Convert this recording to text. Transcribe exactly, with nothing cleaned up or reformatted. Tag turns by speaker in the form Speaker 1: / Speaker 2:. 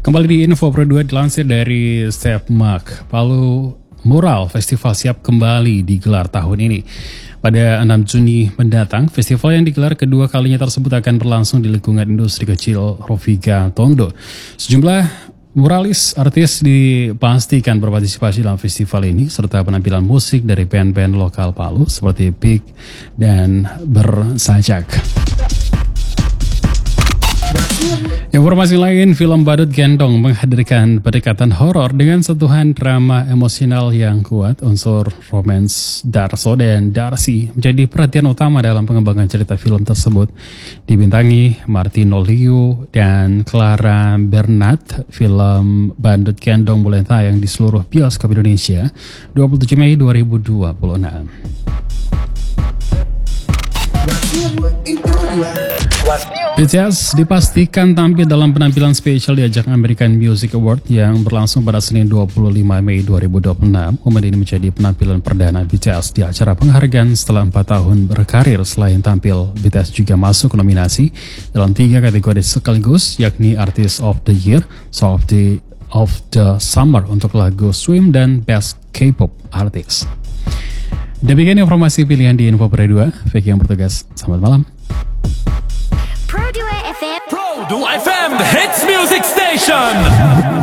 Speaker 1: Kembali di Info Pro dua dilansir dari Step Mark. Palu Mural Festival siap kembali digelar tahun ini. Pada enam Juni mendatang, festival yang digelar kedua kalinya tersebut akan berlangsung di lingkungan industri kecil Roviga Tondo. Sejumlah muralis artis dipastikan berpartisipasi dalam festival ini serta penampilan musik dari band-band lokal Palu seperti Pig dan Bersajak. Informasi lain, film Badut Gendong menghadirkan pendekatan horor dengan sentuhan drama emosional yang kuat. Unsur romance Darso dan Darcy menjadi perhatian utama dalam pengembangan cerita film tersebut. Dibintangi Martino Liu dan Clara Bernat, film Badut Gendong mulai tayang di seluruh bioskop Indonesia dua puluh tujuh Mei dua ribu dua puluh enam. B T S dipastikan tampil dalam penampilan spesial di ajang American Music Award yang berlangsung pada Senin dua puluh lima Mei dua ribu dua puluh enam. Momen ini menjadi penampilan perdana B T S di acara penghargaan setelah empat tahun berkarir. Selain tampil, B T S juga masuk nominasi dalam tiga kategori sekaligus, yakni Artist of the Year, Song of the, of the Summer untuk lagu Swim, dan Best K-pop Artist. Demikian informasi pilihan di Info Pro dua. Vicky yang bertugas, selamat malam.
Speaker 2: Pro dua F M, Pro dua F M, the hits music station.